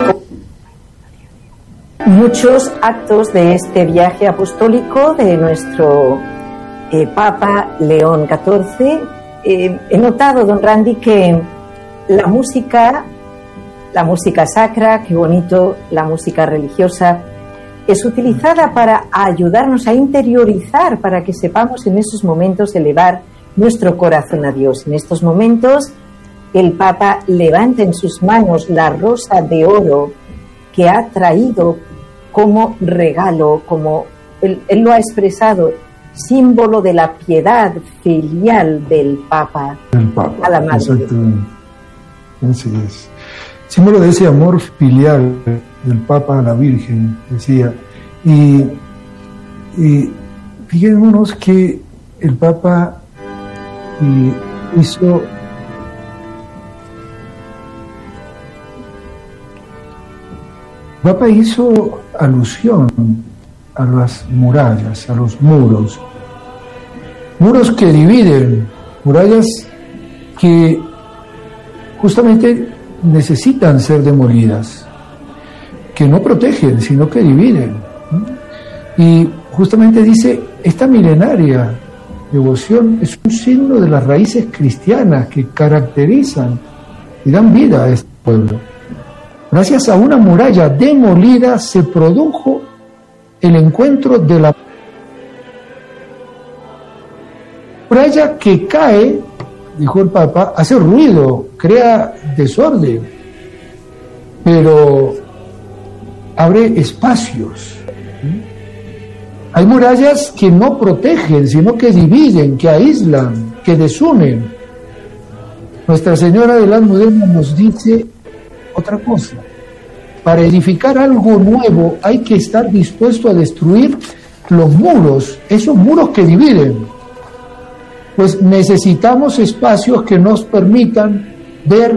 Muchos actos de este viaje apostólico de nuestro Papa León XIV. He notado, don Randy, que la música sacra, qué bonito, la música religiosa, es utilizada para ayudarnos a interiorizar, para que sepamos en esos momentos elevar nuestro corazón a Dios. En estos momentos el Papa levanta en sus manos la rosa de oro que ha traído como regalo, como él lo ha expresado, símbolo de la piedad filial del Papa a la Madre. Exactamente. Así es. Símbolo de ese amor filial del Papa a la Virgen, decía. Y fijémonos que el Papa hizo alusión a las murallas, a los muros que dividen, murallas que justamente necesitan ser demolidas, que no protegen, sino que dividen, ¿no? Y justamente dice, esta milenaria devoción es un signo de las raíces cristianas que caracterizan y dan vida a este pueblo. Gracias a una muralla demolida se produjo el encuentro de la muralla que cae, dijo el Papa, hace ruido, crea desorden, pero abre espacios. Hay murallas que no protegen, sino que dividen, que aíslan, que desunen. Nuestra Señora de la Almudena nos dice otra cosa. Para edificar algo nuevo hay que estar dispuesto a destruir los muros, esos muros que dividen. Pues necesitamos espacios que nos permitan ver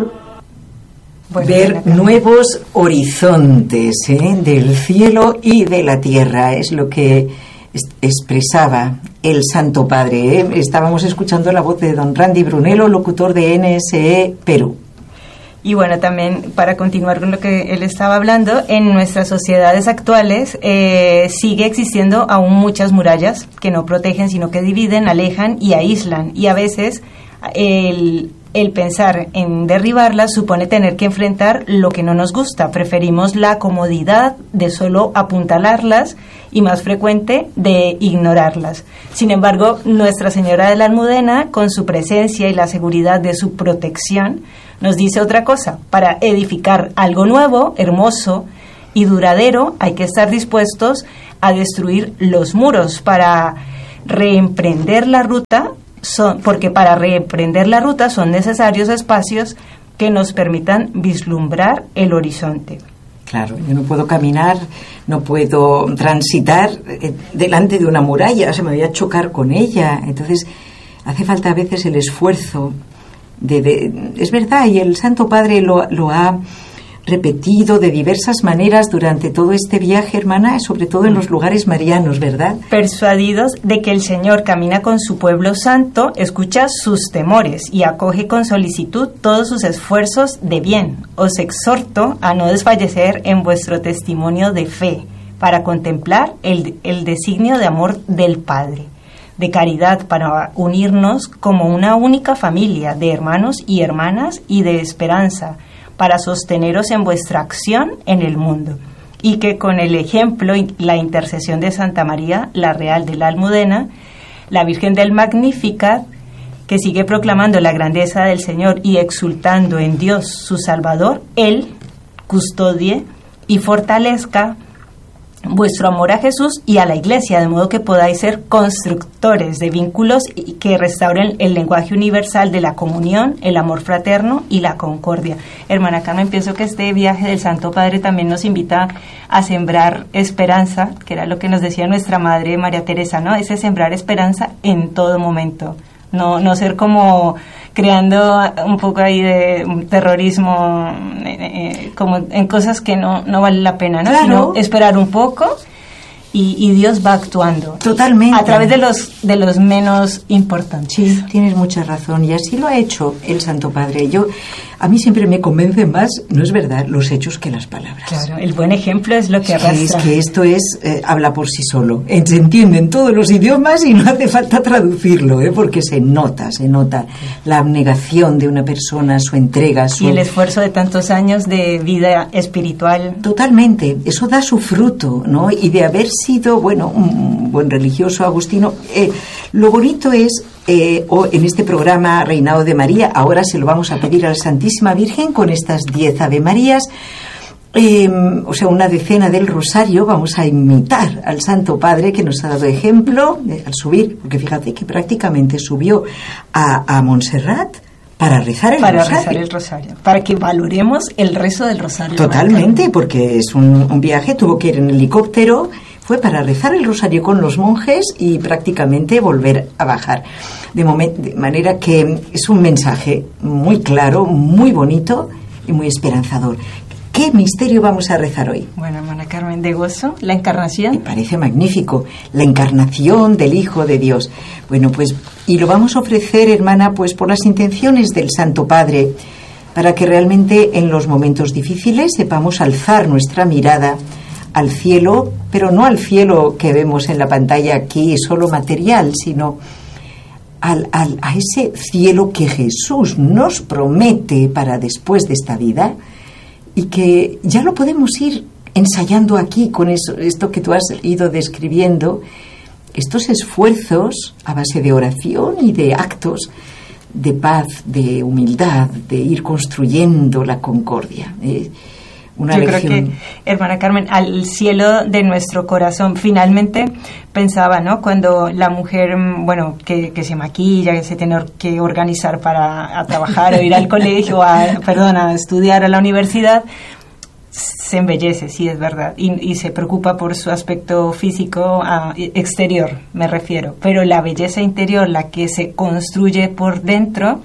nuevos horizontes del cielo y de la tierra. Es lo que expresaba el Santo Padre. Estábamos escuchando la voz de don Randy Brunello, locutor de NSE Perú. Y bueno, también para continuar con lo que él estaba hablando, en nuestras sociedades actuales sigue existiendo aún muchas murallas que no protegen, sino que dividen, alejan y aíslan. Y a veces el pensar en derribarlas supone tener que enfrentar lo que no nos gusta. Preferimos la comodidad de solo apuntalarlas y, más frecuente, de ignorarlas. Sin embargo, Nuestra Señora de la Almudena, con su presencia y la seguridad de su protección, nos dice otra cosa. Para edificar algo nuevo, hermoso y duradero, hay que estar dispuestos a destruir los muros para reemprender la ruta. Porque para reemprender la ruta son necesarios espacios que nos permitan vislumbrar el horizonte. Claro, yo no puedo caminar, no puedo transitar delante de una muralla, se me voy a chocar con ella. Entonces, hace falta a veces el esfuerzo es verdad, y el Santo Padre lo ha repetido de diversas maneras durante todo este viaje, hermana, sobre todo en los lugares marianos, ¿verdad? Persuadidos de que el Señor camina con su pueblo santo, escucha sus temores y acoge con solicitud todos sus esfuerzos de bien. Os exhorto a no desfallecer en vuestro testimonio de fe, para contemplar el designio de amor del Padre, de caridad para unirnos como una única familia de hermanos y hermanas y de esperanza, para sosteneros en vuestra acción en el mundo, y que con el ejemplo y la intercesión de Santa María, la Real de la Almudena, la Virgen del Magnificat, que sigue proclamando la grandeza del Señor y exultando en Dios su Salvador, Él custodie y fortalezca vuestro amor a Jesús y a la Iglesia, de modo que podáis ser constructores de vínculos y que restauren el lenguaje universal de la comunión, el amor fraterno y la concordia. Hermana Carmen, pienso que este viaje del Santo Padre también nos invita a sembrar esperanza, que era lo que nos decía nuestra Madre María Teresa, ¿no? Ese sembrar esperanza en todo momento. No ser como creando un poco ahí de terrorismo como en cosas que no vale la pena, ¿no? Claro. Sino esperar un poco y Dios va actuando. Totalmente. A través de los menos importantes. Sí, tienes mucha razón, y así lo ha hecho el Santo Padre. Yo a mí siempre me convencen más, no es verdad, los hechos que las palabras. Claro, el buen ejemplo es lo que arrastra. Es que esto habla por sí solo. Se entiende en todos los idiomas y no hace falta traducirlo, porque se nota la abnegación de una persona, su entrega. Y el esfuerzo de tantos años de vida espiritual. Totalmente, eso da su fruto, ¿no? Y de haber sido, un buen religioso agustino, lo bonito es, en este programa Reinado de María, ahora se lo vamos a pedir a la Santísima Virgen con estas 10 Ave Marías, una decena del Rosario. Vamos a imitar al Santo Padre que nos ha dado ejemplo al subir, porque fíjate que prácticamente subió a Montserrat para rezar el rosario. Para que valoremos el rezo del rosario. Totalmente, porque es un viaje, tuvo que ir en helicóptero, fue para rezar el rosario con los monjes y prácticamente volver a bajar. De manera que es un mensaje muy claro, muy bonito y muy esperanzador. ¿Qué misterio vamos a rezar hoy? Bueno, hermana Carmen, de gozo, la encarnación. Me parece magnífico, la encarnación del Hijo de Dios. Bueno, pues, y lo vamos a ofrecer, hermana, pues por las intenciones del Santo Padre, para que realmente en los momentos difíciles sepamos alzar nuestra mirada al cielo, pero no al cielo que vemos en la pantalla aquí, solo material, sino a ese cielo que Jesús nos promete para después de esta vida, y que ya lo podemos ir ensayando aquí con esto que tú has ido describiendo, estos esfuerzos a base de oración y de actos de paz, de humildad, de ir construyendo la concordia. Yo creo que, hermana Carmen, al cielo de nuestro corazón. Finalmente pensaba, ¿no? Cuando la mujer, que se maquilla, que se tiene que organizar para trabajar o ir al colegio, a estudiar a la universidad, se embellece, sí, es verdad, y se preocupa por su aspecto físico exterior, me refiero. Pero la belleza interior, la que se construye por dentro,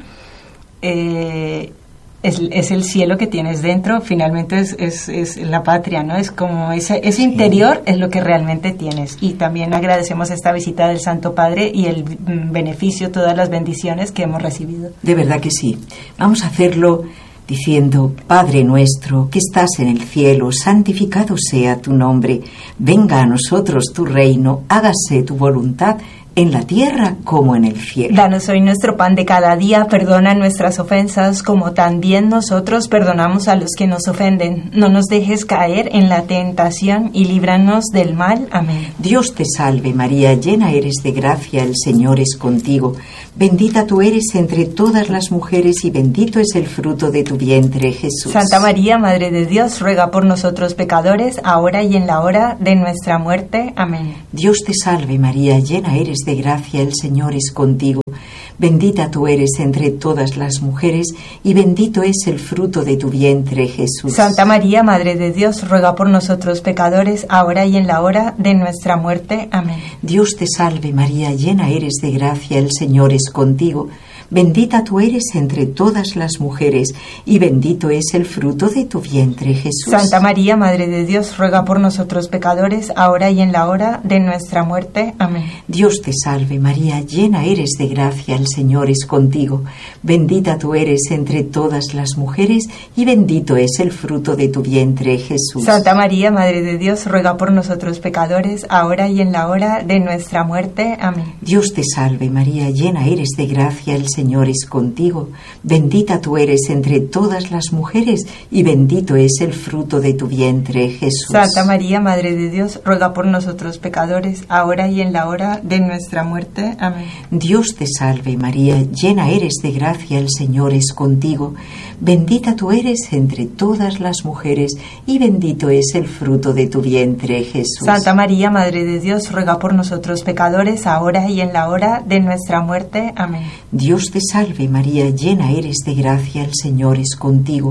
es el cielo que tienes dentro. Finalmente es la patria, ¿no? Es como ese interior es lo que realmente tienes. Y también agradecemos esta visita del Santo Padre y el beneficio, todas las bendiciones que hemos recibido. De verdad que sí. Vamos a hacerlo diciendo: Padre nuestro que estás en el cielo, santificado sea tu nombre. Venga a nosotros tu reino, hágase tu voluntad en la tierra como en el cielo. Danos hoy nuestro pan de cada día, perdona nuestras ofensas como también nosotros perdonamos a los que nos ofenden. No nos dejes caer en la tentación y líbranos del mal. Amén. Dios te salve María, llena eres de gracia, el Señor es contigo. Bendita tú eres entre todas las mujeres y bendito es el fruto de tu vientre, Jesús. Santa María, Madre de Dios, ruega por nosotros pecadores, ahora y en la hora de nuestra muerte. Amén. Dios te salve María, llena eres de gracia, el Señor es contigo. Bendita tú eres entre todas las mujeres y bendito es el fruto de tu vientre, Jesús. Santa María, Madre de Dios, ruega por nosotros pecadores, ahora y en la hora de nuestra muerte. Amén. Dios te salve María, llena eres de gracia, el Señor es contigo. Bendita tú eres entre todas las mujeres y bendito es el fruto de tu vientre, Jesús. Santa María, Madre de Dios, ruega por nosotros pecadores, ahora y en la hora de nuestra muerte. Amén. Dios te salve María, llena eres de gracia, el Señor es contigo. Bendita tú eres entre todas las mujeres y bendito es el fruto de tu vientre, Jesús. Santa María, Madre de Dios, ruega por nosotros pecadores, ahora y en la hora de nuestra muerte. Amén. Dios te salve María, llena eres de gracia, el Señor es contigo. Bendita tú eres entre todas las mujeres y bendito es el fruto de tu vientre, Jesús. Santa María, Madre de Dios, ruega por nosotros pecadores, ahora y en la hora de nuestra muerte. Amén. Dios te salve María, llena eres de gracia, el Señor es contigo. Bendita tú eres entre todas las mujeres y bendito es el fruto de tu vientre, Jesús. Santa María, Madre de Dios, ruega por nosotros pecadores, ahora y en la hora de nuestra muerte. Amén. Dios te salve María, llena eres de gracia, el Señor es contigo.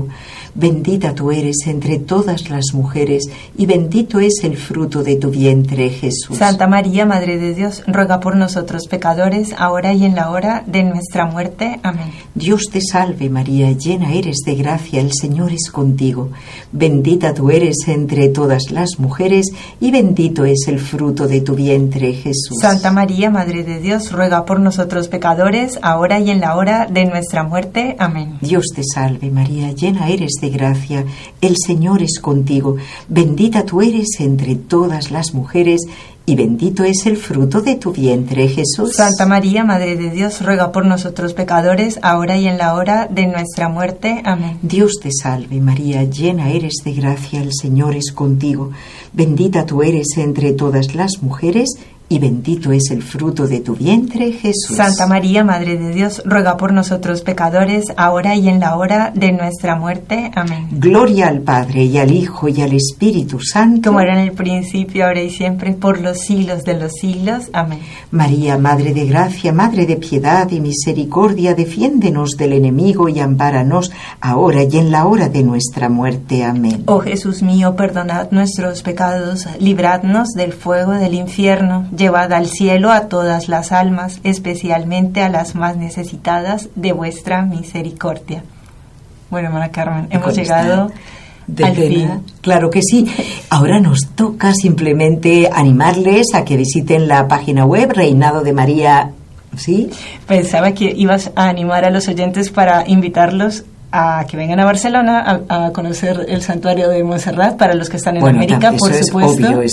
bendita tú eres entre todas las mujeres, y bendito es el fruto de tu vientre, Jesús. Santa María, Madre de Dios, ruega por nosotros pecadores, ahora y en la hora de nuestra muerte. Amén. Dios te salve, María, llena eres de gracia, el Señor es contigo. Bendita tú eres entre todas las mujeres, y bendito es el fruto de tu vientre, Jesús. Santa María, Madre de Dios, ruega por nosotros pecadores, ahora y en la hora de nuestra muerte. Amén. Dios te salve, María, llena eres de gracia, el Señor es contigo. Bendita tú eres entre todas las mujeres, y bendito es el fruto de tu vientre, Jesús. Santa María, Madre de Dios, ruega por nosotros pecadores, ahora y en la hora de nuestra muerte. Amén. Dios te salve, María, llena eres de gracia, el Señor es contigo. Bendita tú eres entre todas las mujeres, y bendito es el fruto de tu vientre, Jesús. Santa María, Madre de Dios, ruega por nosotros pecadores, ahora y en la hora de nuestra muerte. Amén. Gloria al Padre, y al Hijo, y al Espíritu Santo. Como era en el principio, ahora y siempre, por los siglos de los siglos. Amén. María, Madre de gracia, Madre de piedad y misericordia, defiéndenos del enemigo y ampáranos ahora y en la hora de nuestra muerte. Amén. Oh Jesús mío, perdonad nuestros pecados, libradnos del fuego del infierno, llevad al cielo a todas las almas, especialmente a las más necesitadas de vuestra misericordia. Bueno, hermana Carmen, hemos llegado al fin. Claro que sí. Ahora nos toca simplemente animarles a que visiten la página web Reinado de María. ¿Sí? Pensaba que ibas a animar a los oyentes para invitarlos a que vengan a Barcelona a conocer el santuario de Montserrat, para los que están en América, por supuesto. Obvio,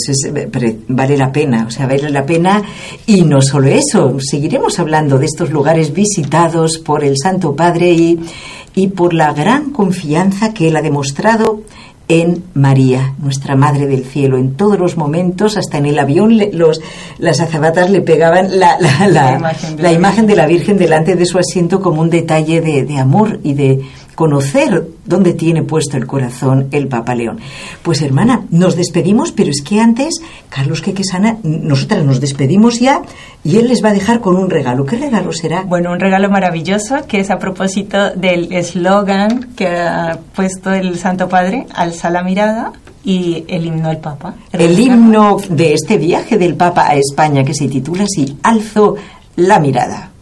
vale la pena, o sea, vale la pena. Y no solo eso, seguiremos hablando de estos lugares visitados por el Santo Padre y por la gran confianza que él ha demostrado en María, nuestra Madre del Cielo. En todos los momentos, hasta en el avión, las azafatas le pegaban la imagen de la Virgen delante de su asiento como un detalle de amor y de conocer dónde tiene puesto el corazón el Papa León. Pues hermana, nos despedimos, pero es que antes, Carlos Quequesana, nosotras nos despedimos ya y él les va a dejar con un regalo. ¿Qué regalo será? Bueno, un regalo maravilloso que es a propósito del eslogan que ha puesto el Santo Padre, alza la mirada, y el himno del Papa. El himno de este viaje del Papa a España, que se titula así, Alzo la mirada.